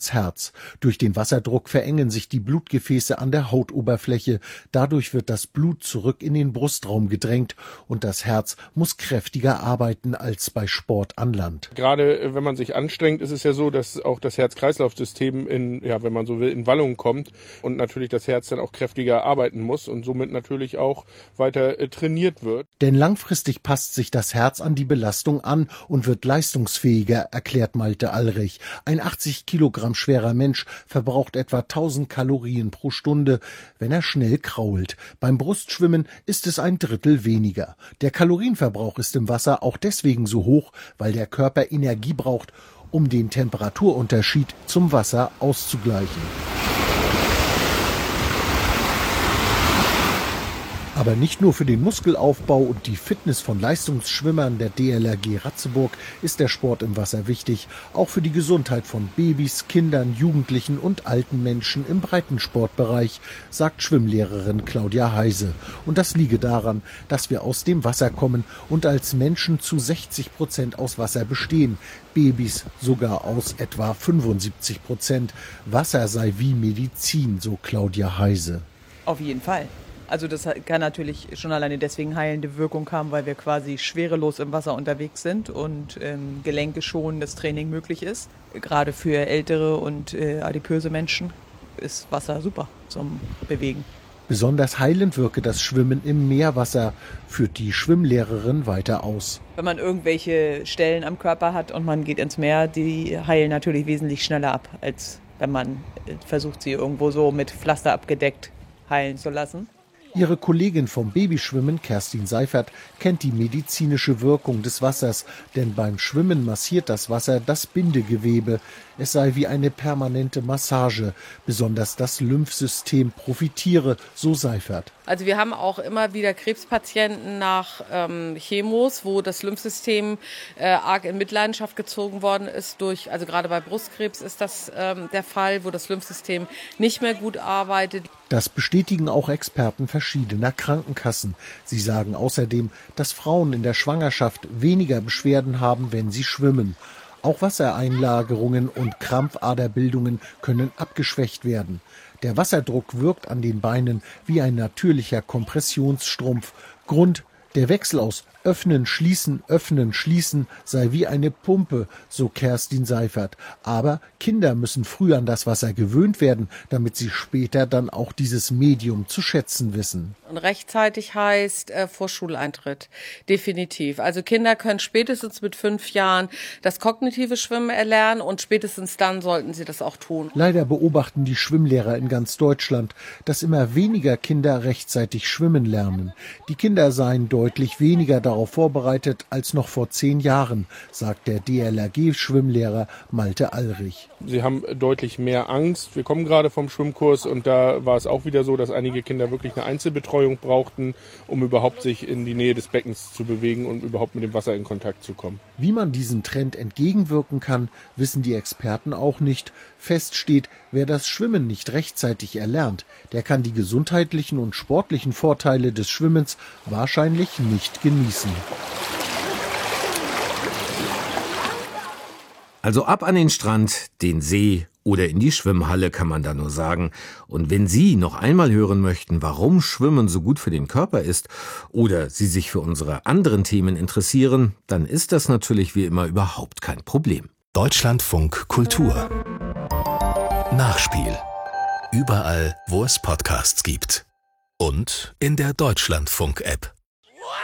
das Herz. Durch den Wasserdruck verengen sich die Blutgefäße an der Hautoberfläche. Dadurch wird das Blut zurück in den Brustraum gedrängt und das Herz muss kräftiger arbeiten als bei Sport an Land. Gerade wenn man sich anstrengt, ist es ja so, dass auch das Herz-Kreislauf-System wenn man so will, in Wallung kommt und natürlich das Herz dann auch kräftiger arbeiten muss und somit natürlich auch weiter trainiert wird. Denn langfristig passt sich das Herz an die Belastung an und wird leistungsfähiger, erklärt Malte Allrich. Ein 80 Kilogramm schwerer Mensch verbraucht etwa 1000 Kalorien pro Stunde, wenn er schnell krault. Beim Brustschwimmen ist es ein Drittel weniger. Der Kalorienverbrauch ist im Wasser auch deswegen so hoch, weil der Körper Energie braucht, um den Temperaturunterschied zum Wasser auszugleichen. Aber nicht nur für den Muskelaufbau und die Fitness von Leistungsschwimmern der DLRG Ratzeburg ist der Sport im Wasser wichtig. Auch für die Gesundheit von Babys, Kindern, Jugendlichen und alten Menschen im Breitensportbereich, sagt Schwimmlehrerin Claudia Heise. Und das liege daran, dass wir aus dem Wasser kommen und als Menschen zu 60% aus Wasser bestehen. Babys sogar aus etwa 75%. Wasser sei wie Medizin, so Claudia Heise. Auf jeden Fall. Also das kann natürlich schon alleine deswegen heilende Wirkung haben, weil wir quasi schwerelos im Wasser unterwegs sind und gelenkeschonendes Training möglich ist. Gerade für ältere und adipöse Menschen ist Wasser super zum Bewegen. Besonders heilend wirke das Schwimmen im Meerwasser, führt die Schwimmlehrerin weiter aus. Wenn man irgendwelche Stellen am Körper hat und man geht ins Meer, die heilen natürlich wesentlich schneller ab, als wenn man versucht, sie irgendwo so mit Pflaster abgedeckt heilen zu lassen. Ihre Kollegin vom Babyschwimmen, Kerstin Seifert, kennt die medizinische Wirkung des Wassers, denn beim Schwimmen massiert das Wasser das Bindegewebe. Es sei wie eine permanente Massage. Besonders das Lymphsystem profitiere, so Seifert. Also wir haben auch immer wieder Krebspatienten nach Chemos, wo das Lymphsystem arg in Mitleidenschaft gezogen worden ist. Also gerade bei Brustkrebs ist das der Fall, wo das Lymphsystem nicht mehr gut arbeitet. Das bestätigen auch Experten verschiedener Krankenkassen. Sie sagen außerdem, dass Frauen in der Schwangerschaft weniger Beschwerden haben, wenn sie schwimmen. Auch Wassereinlagerungen und Krampfaderbildungen können abgeschwächt werden. Der Wasserdruck wirkt an den Beinen wie ein natürlicher Kompressionsstrumpf. Grund: der Wechsel aus Öffnen, Schließen sei wie eine Pumpe, so Kerstin Seifert. Aber Kinder müssen früh an das Wasser gewöhnt werden, damit sie später dann auch dieses Medium zu schätzen wissen. Und rechtzeitig heißt vor Schuleintritt, definitiv. Also Kinder können spätestens mit 5 Jahren das kognitive Schwimmen erlernen und spätestens dann sollten sie das auch tun. Leider beobachten die Schwimmlehrer in ganz Deutschland, dass immer weniger Kinder rechtzeitig schwimmen lernen. Die Kinder seien deutlich weniger darauf vorbereitet als noch vor 10 Jahren, sagt der DLRG-Schwimmlehrer Malte Allrich. Sie haben deutlich mehr Angst. Wir kommen gerade vom Schwimmkurs und da war es auch wieder so, dass einige Kinder wirklich eine Einzelbetreuung brauchten, um überhaupt sich in die Nähe des Beckens zu bewegen und überhaupt mit dem Wasser in Kontakt zu kommen. Wie man diesem Trend entgegenwirken kann, wissen die Experten auch nicht. Fest steht, wer das Schwimmen nicht rechtzeitig erlernt, der kann die gesundheitlichen und sportlichen Vorteile des Schwimmens wahrscheinlich nicht genießen. Also ab an den Strand, den See oder in die Schwimmhalle, kann man da nur sagen. Und wenn Sie noch einmal hören möchten, warum Schwimmen so gut für den Körper ist oder Sie sich für unsere anderen Themen interessieren, dann ist das natürlich wie immer überhaupt kein Problem. Deutschlandfunk Kultur. Nachspiel. Überall, wo es Podcasts gibt. Und in der Deutschlandfunk-App.